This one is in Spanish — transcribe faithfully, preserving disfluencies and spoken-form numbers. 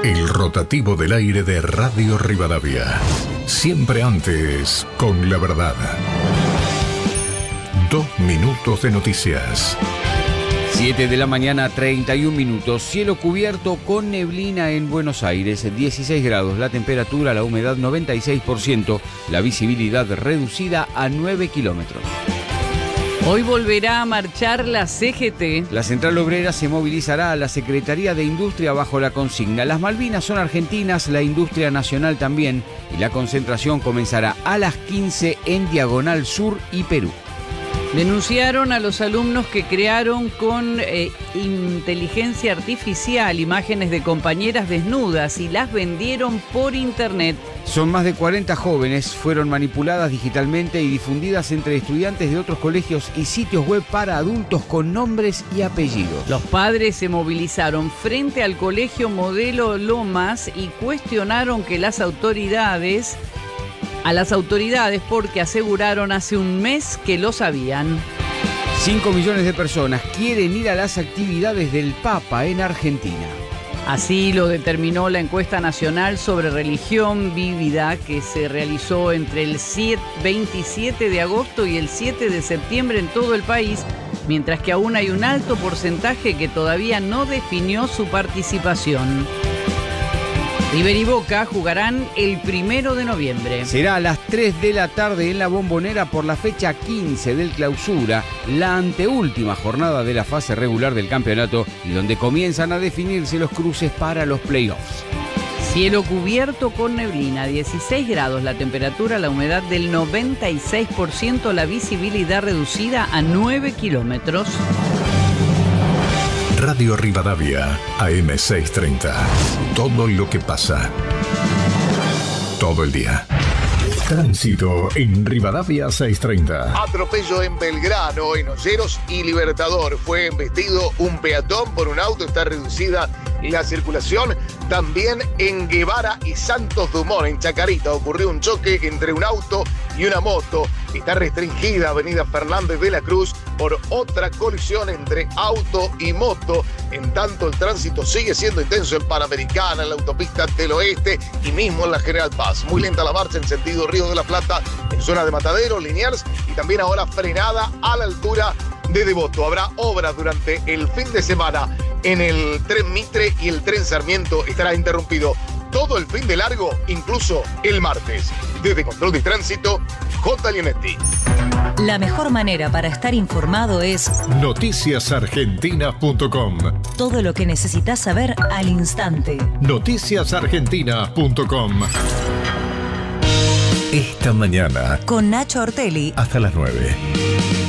El rotativo del aire de Radio Rivadavia. Siempre antes, con la verdad. Dos minutos de noticias. siete de la mañana, treinta y un minutos. Cielo cubierto con neblina en Buenos Aires. dieciséis grados la temperatura, la humedad noventa y seis por ciento. La visibilidad reducida a nueve kilómetros. Hoy volverá a marchar la C G T. La Central Obrera se movilizará a la Secretaría de Industria bajo la consigna: las Malvinas son argentinas, la industria nacional también. Y la concentración comenzará a las quince en Diagonal Sur y Perú. Denunciaron a los alumnos que crearon con eh, inteligencia artificial imágenes de compañeras desnudas y las vendieron por internet. Son más de cuarenta jóvenes, fueron manipuladas digitalmente y difundidas entre estudiantes de otros colegios y sitios web para adultos con nombres y apellidos. Los padres se movilizaron frente al colegio Modelo Lomas y cuestionaron que las autoridades... a las autoridades porque aseguraron hace un mes que lo sabían. Cinco millones de personas quieren ir a las actividades del Papa en Argentina. Así lo determinó la encuesta nacional sobre religión vívida que se realizó entre el veintisiete de agosto y el siete de septiembre en todo el país, mientras que aún hay un alto porcentaje que todavía no definió su participación. River y Boca jugarán el primero de noviembre. Será a las tres de la tarde en la Bombonera por la fecha quince del Clausura, la anteúltima jornada de la fase regular del campeonato y donde comienzan a definirse los cruces para los playoffs. Cielo cubierto con neblina, dieciséis grados la temperatura, la humedad del noventa y seis por ciento, la visibilidad reducida a nueve kilómetros. Radio Rivadavia, A M seiscientos treinta. Todo lo que pasa. Todo el día. Tránsito en Rivadavia seiscientos treinta. Atropello en Belgrano, en Olleros y Libertador. Fue embestido un peatón por un auto, está reducida la circulación. También en Guevara y Santos Dumont, en Chacarita, ocurrió un choque entre un auto y una moto. Está restringida Avenida Fernández de la Cruz por otra colisión entre auto y moto. En tanto, el tránsito sigue siendo intenso en Panamericana, en la autopista del Oeste y mismo en la General Paz. Muy lenta la marcha en sentido Río de la Plata, en zona de Matadero, Liniers, y también ahora frenada a la altura de Devoto. Habrá obras durante el fin de semana en el tren Mitre y el tren Sarmiento estará interrumpido todo el fin de largo, incluso el martes. Desde Control de Tránsito, J. Leonetti. La mejor manera para estar informado es noticias argentinas punto com. Todo lo que necesitas saber al instante. noticias argentinas punto com. Esta mañana Con Nacho Ortelli. hasta las nueve.